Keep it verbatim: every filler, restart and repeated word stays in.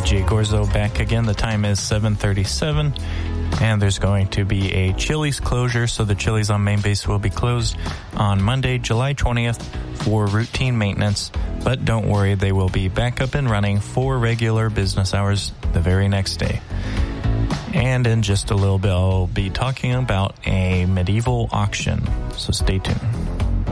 J Gorzo back again. The time is seven thirty-seven, and there's going to be a Chili's closure, so the Chili's on Main Base will be closed on Monday, July twentieth for routine maintenance, but don't worry, they will be back up and running for regular business hours the very next day. And in just a little bit, I'll be talking about a medieval auction, so stay tuned.